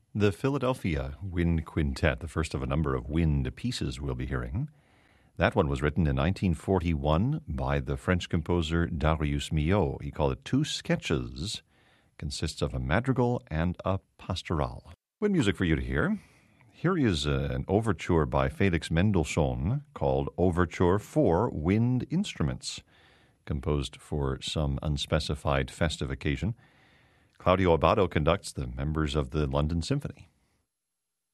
The Philadelphia Wind Quintet, the first of a number of wind pieces we'll be hearing. That one was written in 1941 by the French composer Darius Milhaud. He called it Two Sketches. Consists of a madrigal and a pastoral. Good music for you to hear. Here is an overture by Felix Mendelssohn called Overture for Wind Instruments, composed for some unspecified festive occasion. Claudio Abbado conducts the members of the London Symphony.